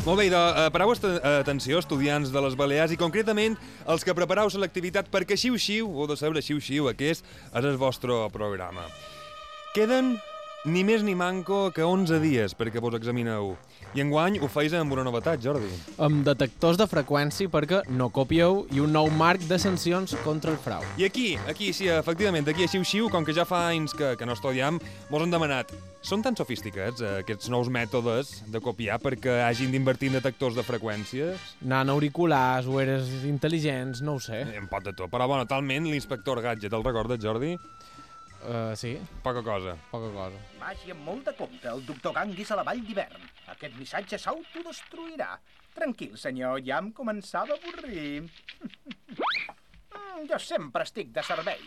Molt bé, pareu atenció, estudiants de les Balears, i concretament els que prepareu l'activitat perquè xiu-xiu, heu de saber xiu-xiu, aquest és el vostre programa. Queden ni més ni manco que 11 dies perquè vos examineu. I enguany ho feis amb una novetat, Jordi. Amb detectors de freqüència perquè no copieu i un nou marc de sancions contra el frau. I aquí, sí, efectivament, aquí a Xiu-Xiu, com que ja fa anys que no estudiam, mos han demanat: són tan sofisticats aquests nous mètodes de copiar perquè hagin d'invertir en detectors de freqüències? Anant auriculars, ulleres intel·ligents, no ho sé. En pot de tot, però bueno, talment l'inspector Gadget, el recordes, Jordi? Sí. Poca cosa. Vagi amb molt de compte, el doctor Gang és a la vall d'hivern. Aquest missatge s'autodestruirà. Tranquil, senyor, ja em començava a avorrir. Jo sempre estic de servei.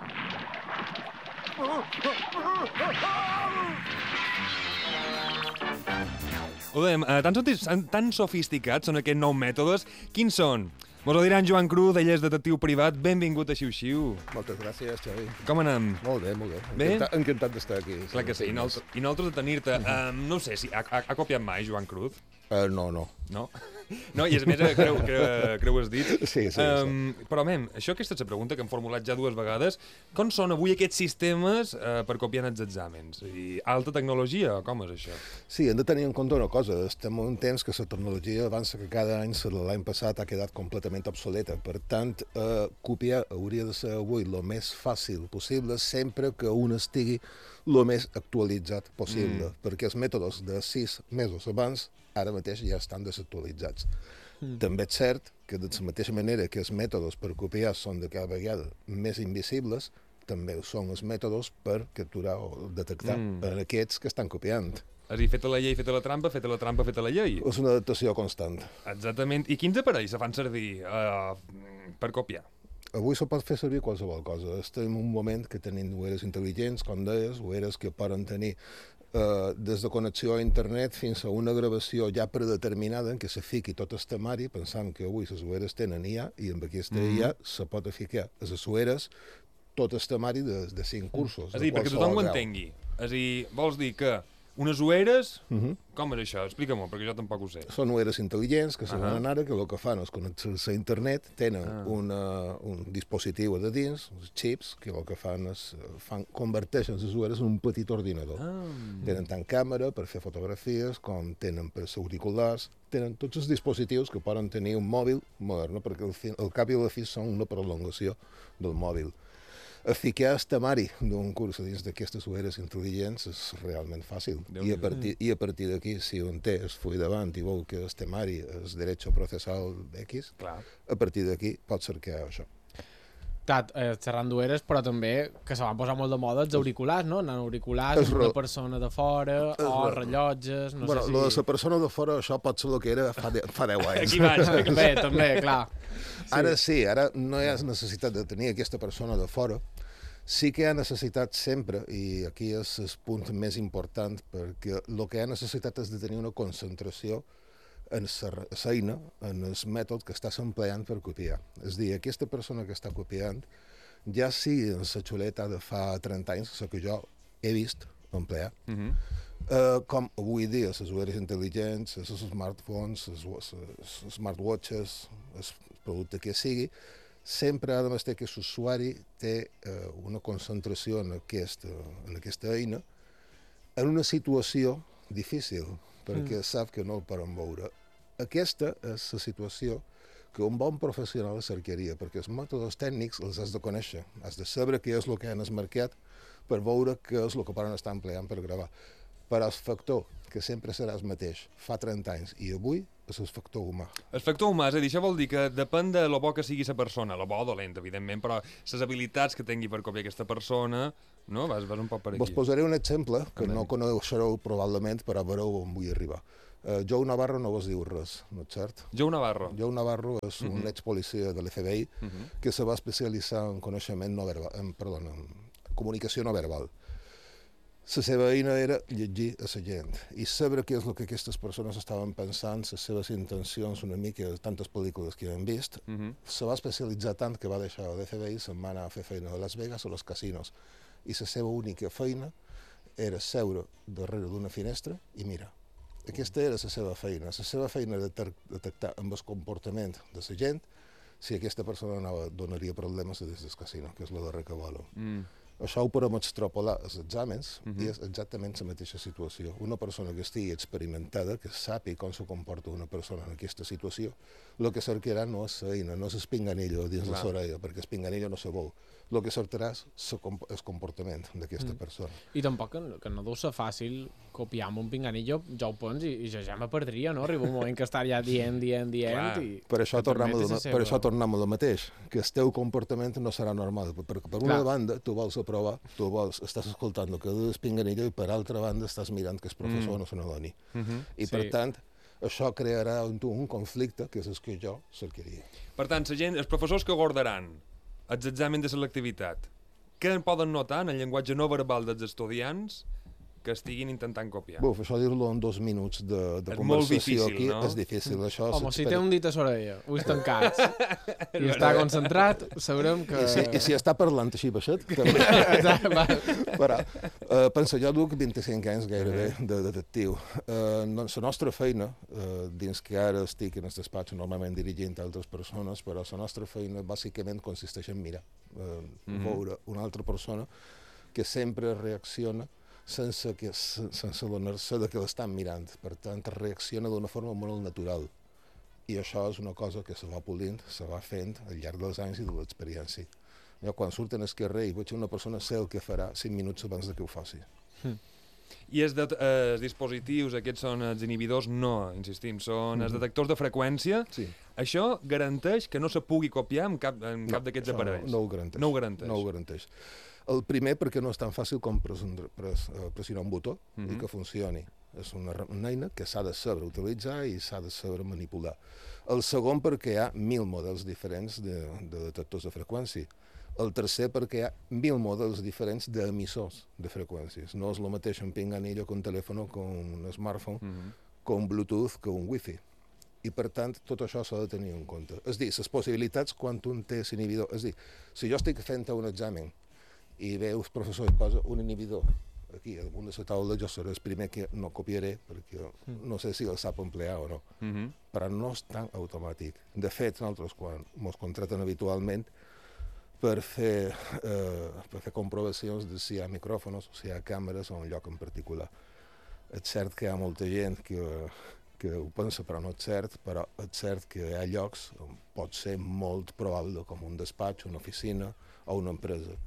Tan sofisticats són aquests nous mètodes. Quins són? Mos ho dirà en Joan Cruz, ell és detectiu privat. Benvingut a Xiu-Xiu. Moltes gràcies, Xavi. Com anem? Molt bé, molt bé. Bé? Encantat d'estar aquí. Clar que sí, i nosaltres de tenir-te. No sé si ha copiat mai Joan Cruz? No. No? No, i a més creu has dit. Sí. Però, això aquesta és la pregunta que hem formulat ja 2 vegades. Com són avui aquests sistemes per copiar els exàmens? I alta tecnologia, com és això? Sí, hem de tenir en compte una cosa. Estem en un temps que la tecnologia avança, que cada any l'any passat ha quedat completament obsoleta. Per tant, copiar hauria de ser avui el més fàcil possible, sempre que un estigui el més actualitzat possible, perquè els mètodes de 6 mesos abans ara mateix ja estan desactualitzats. També és cert que de la mateixa manera que els mètodes per copiar són de cada vegada més invisibles, també són els mètodes per capturar o detectar aquests que estan copiant. És a dir, feta la llei, feta la trampa, feta la trampa, feta la llei. És una adaptació constant. Exactament. I quins aparells se fan servir per copiar? Avui se pot fer servir qualsevol cosa. Estem en un moment que tenim ulleres intel·ligents, com deies, ulleres que poden tenir des de connexió a internet fins a una gravació ja predeterminada en què se fiqui tot el temari, pensant que avui les ulleres tenen IA, i amb aquesta IA se pot ficar a les ulleres tot el temari de 5 cursos. És a dir, perquè tothom ho entengui. És a dir, vols dir que unes ulleres, com és això? Explica-m'ho, perquè jo tampoc ho sé. Són ulleres intel·ligents que se donen ara, que el que fan és connectar-se a internet, tenen un dispositiu de dins, uns xips, que el que fan és converteixen les ulleres en un petit ordinador. Tenen tant càmera per fer fotografies, com tenen per ser auriculars, tenen tots els dispositius que poden tenir un mòbil modern, perquè al cap i a la fi són una prolongació del mòbil. Ficar el temari d'un curs dins d'aquestes ulleres intel·ligents és realment fàcil. I a partir d'aquí, si un té el full davant i veu que el temari és derecho processal X, a partir d'aquí pot cercar això. Clar, xerrant d'ulleres, però també que se van posar molt de moda els auriculars, no? Anant auriculars amb una persona de fora, o rellotges, no sé si... Bueno, la persona de fora, això pot ser el que era fa 10 anys. Aquí vaig. Bé, també, clar. Ara sí, ara no hi ha necessitat de tenir aquesta persona de fora. Sí que hi ha necessitat sempre, i aquí és el punt més important, perquè el que hi ha necessitat és de tenir una concentració en la eina, en el mètode que estàs empleant per copiar. És a dir, aquesta persona que està copiant, ja sigui en la xuleta de fa 30 anys, la que jo he vist emplear, com avui dia les ulleres intel·ligents, els smartphones, els smartwatches, el producte que sigui, sempre ha de ser que l'usuari té una concentració en aquesta eina en una situació difícil, perquè sap que no el poden veure. Aquesta és la situació que un bon professional cercaria, perquè els mètodes tècnics els has de conèixer, has de saber què és el que han esmarcat per veure què és el que poden estar empleant per gravar. Però el factor, que sempre serà el mateix, fa 30 anys i avui, és el factor humà. El factor humà, és a dir, això vol dir que depèn de lo bo que sigui la persona, lo bo o dolent, evidentment, però les habilitats que tingui per copiar aquesta persona, no? Vas un poc per aquí. Vos posaré un exemple que no coneixereu probablement, però veureu on vull arribar. Joe Navarro no vos diu res, no és cert? Joe Navarro. Joe Navarro és un expolicia de l'FBI que se va especialitzar en coneixement no verbal, en comunicació no verbal. La seva eina era llegir a la gent i saber què és el que aquestes persones estaven pensant, les seves intencions, una mica de tantes pel·lícules que han vist. Se va especialitzar tant que va deixar l'FBI, se'n va anar a fer feina a Las Vegas o als casinos. I la seva única feina era seure darrere d'una finestra i mirar. Aquesta era la seva feina. La seva feina era detectar amb el comportament de la gent si aquesta persona donaria problemes des del casino, que és el darrer que volen. Això ho podem extrapolar als exàmens i és exactament la mateixa situació. Una persona que estigui experimentada, que sàpiga com se comporta una persona en aquesta situació, el que cercarà no és l'eina, no és el pinganillo dins de l'orella, perquè el pinganillo no se vol. El que cercarà és el comportament d'aquesta persona. I tampoc que no deu ser fàcil copiar amb un pinganillo, ja ho pons i ja me perdria, no? Arriba un moment que estaria dient i... Per això tornem a lo mateix, que el teu comportament no serà normal, perquè per una banda tu vols aprovar, estàs escoltant el que diu el pinganillo i per altra banda estàs mirant que el professor no se n'adoni. I per tant, això crearà un conflicte que és el que jo cercaria. Per tant, els professors que abordaran els exàmens de selectivitat, què poden notar en el llenguatge no verbal dels estudiants que estiguin intentant copiar? Buf, això dir-lo en 2 minuts de és conversació molt difícil, aquí no? és difícil. Això Home, si té un dit a l'orella, ulls tancats, i està concentrat, sabrem que... I si està parlant així baixet, també. Però, pensa, jo duc 25 anys gairebé de detectiu. La nostra feina, dins que ara estic en el despatx normalment dirigint altres persones, però la nostra feina bàsicament consisteix en mirar, veure una altra persona que sempre reacciona sense adonar-se de que l'estan mirant. Per tant, reacciona d'una forma molt natural. I això és una cosa que se va polint, se va fent al llarg dels anys i de l'experiència. Jo, quan surten al carrer i veig una persona, sé el que farà 5 minuts abans que ho faci. I els dispositius, aquests són els inhibidors, no, insistim, són els detectors de freqüència. Sí. Això garanteix que no se pugui copiar amb cap d'aquests aparells? No ho garanteix. No ho garanteix. No ho garanteix. El primer perquè no és tan fàcil com pressionar un botó i que funcioni. És una eina que s'ha de saber utilitzar i s'ha de saber manipular. El segon perquè hi ha 1.000 models diferents de detectors de freqüència. El tercer perquè hi ha 1.000 models diferents d'emissors de freqüències. No és el mateix un pinganillo que un telèfon, que un smartphone, que un Bluetooth, que un Wi-Fi. I, per tant, tot això s'ha de tenir en compte. És dir, les possibilitats quan un té l'inhibidor. És dir, si jo estic fent un examen i veus, professor, et posa un inhibidor aquí, damunt de la taula, jo seré el primer que no copiaré, perquè no sé si el sap emplear o no. Però no és tan automàtic. De fet, nosaltres, quan ens contraten habitualment per fer comprovacions de si hi ha micròfons, si hi ha càmeres o un lloc en particular. És cert que hi ha molta gent que ho pensa, però no és cert, però és cert que hi ha llocs on pot ser molt probable, com un despatx, una oficina o una empresa.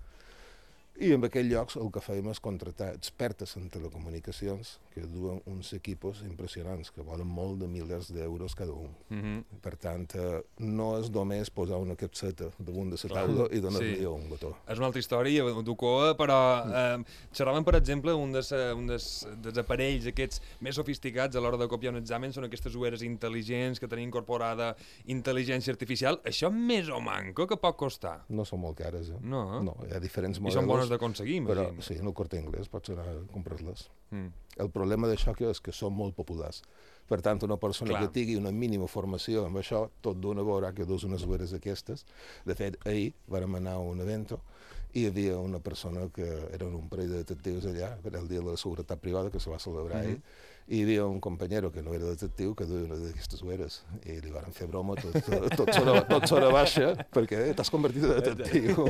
I en aquells llocs el que fèiem és contratar expertes en telecomunicacions que duen uns equipos impressionants, que volen molt de milers d'euros cada un. Per tant, no és només posar una capseta damunt de la taula i donar-li un botó. És una altra història, Ducoa, però xerràvem, per exemple, un dels aparells aquests més sofisticats a l'hora de copiar un examen són aquestes ulleres intel·ligents que tenen incorporada intel·ligència artificial. Això més o manco que pot costar? No són molt cares, No? No, hi ha diferents models. I són bones d'aconseguir, imagino. Però sí, en el Corte Inglés pots anar a comprar-les. El problema d'això és que són molt populars. Per tant, una persona que tingui una mínima formació amb això, tot d'una veurà que dus unes ulleres aquestes. De fet, ahir vàrem anar a un evento i hi havia una persona que eren un parell de detectius allà, per el dia de la seguretat privada que se va celebrar ahir, i hi havia un companyero que no era detectiu que duia una d'aquestes ulleres i li van fer broma tot s'hora baixa perquè t'has convertit en detectiu.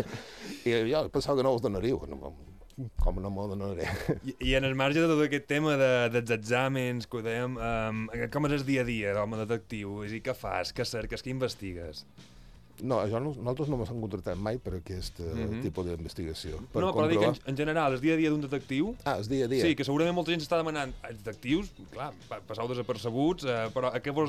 I jo pensava que no els donaríeu. Com no m'ho donaré? I en el marge de tot aquest tema dels exàmens, que ho dèiem, com és el dia a dia d'home detectiu? És a dir, què fas, què cerques, què investigues? No, nosaltres no m'hem contractat mai per aquest tipus d'investigació. No, però dic en general, el dia a dia d'un detectiu... Ah, el dia a dia. Sí, que segurament molta gent s'està demanant. Els detectius, clar, passeu desapercebuts, però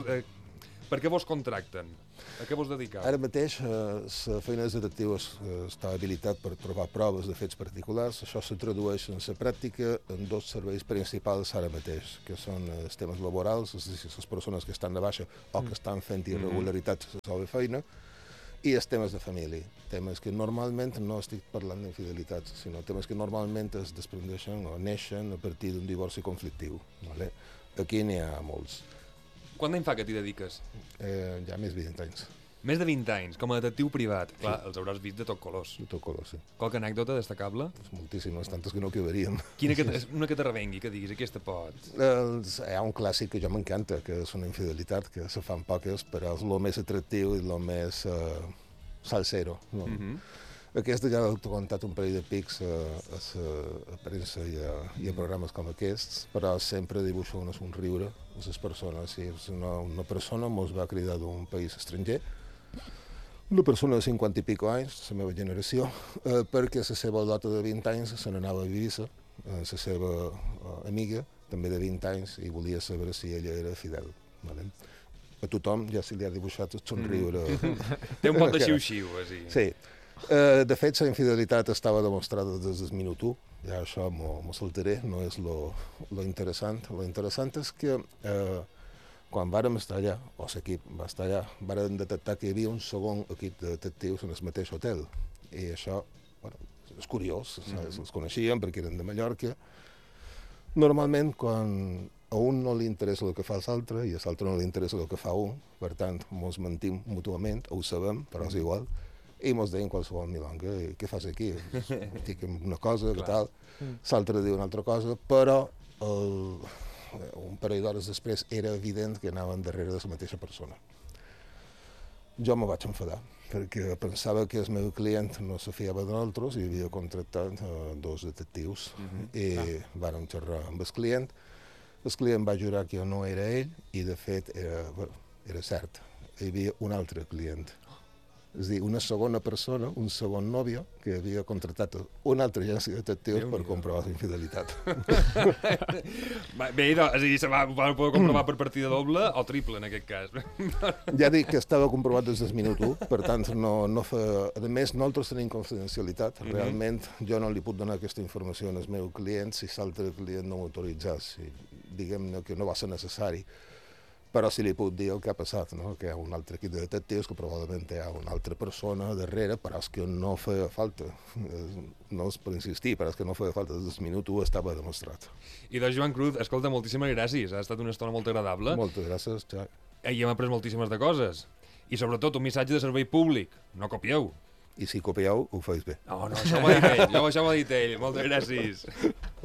per què vos contracten? A què vos dediqueu? Ara mateix, la feina dels detectius està habilitat per trobar proves de fets particulars. Això se tradueix en la pràctica en 2 serveis principals ara mateix, que són els temes laborals, és a dir, les persones que estan de baixa o que estan fent irregularitats a la seva feina, i els temes de família, temes que normalment no estic parlant d'infidelitats, sinó temes que normalment es desprendeixen o neixen a partir d'un divorci conflictiu. Vale? Aquí n'hi ha molts. Quant d'any fa que t'hi dediques? Ja més de 20 anys. Més de 20 anys, com a detectiu privat. Clar, els hauràs vist de tot colors. De tot color, sí. Qualque anècdota destacable? Moltíssimes, tantes que no quedaríem. Una que te revengui, que diguis, aquesta pot... Hi ha un clàssic que jo m'encanta, que és una infidelitat, que se fan poques, però és el més atractiu i el més salsero. No? Aquesta ja l'he contat un parell de pics a premsa i a programes com aquests, però sempre dibuixa una somriure a les persones. Si una persona mos va cridar d'un país estranger, una persona de 50 i pico anys, la meva generació, perquè la seva dota de 20 anys se n'anava a Eivissa, la seva amiga, també de 20 anys, i volia saber si ella era fidel. Vale? A tothom ja se li ha dibuixat el somriure. Té un poc de xiu-xiu, així. Sí. De fet, la infidelitat estava demostrada des del minut 1, ja això m'ho saltaré, no és lo interessant. Lo interessant és que quan vàrem estar allà, o l'equip va estar allà, vàrem detectar que hi havia un segon equip de detectius en el mateix hotel. I això, bueno, és curiós, els coneixíem perquè eren de Mallorca. Normalment, quan a un no li interessa el que fa l'altre i a l'altre no li interessa el que fa un, per tant, mos mentim mútuament, ho sabem, però és igual, i mos deien qualsevol milonga, què fas aquí? Dic una cosa, què tal? L'altre diu una altra cosa, però un parell d'hores després era evident que anaven darrere de la mateixa persona. Jo me vaig enfadar, perquè pensava que el meu client no se fiava de nosaltres i havia contractat 2 detectius i vàrem xerrar amb el client. El client va jurar que no era ell i, de fet, era cert. Hi havia un altre client. És a dir, una segona persona, un segon nòvio, que havia contractat una altra agència de detectius per comprovar la infidelitat. Bé, és a dir, se va poder comprovar per partida doble o triple, en aquest cas. Ja dic que estava comprovat des del minut 1, per tant, no fa... A més, nosaltres tenim confidencialitat. Realment, jo no li puc donar aquesta informació al meu client si l'altre client no m'autoritzés. Diguem-ne que no va ser necessari. Però si li puc dir el que ha passat, no? Que hi ha un altre equip de detectius, que probablement hi ha una altra persona darrere, però és que no feia falta. No és per insistir, però és que no feia falta. Des del minut 1 estava demostrat. I doncs, Joan Cruz, escolta, moltíssimes gràcies. Ha estat una estona molt agradable. Moltes gràcies, Xavi. I hem après moltíssimes de coses. I sobretot un missatge de servei públic. No copieu. I si copieu, ho feis bé. No, això m'ho ha dit ell. Això m'ho ha dit ell. Moltes gràcies.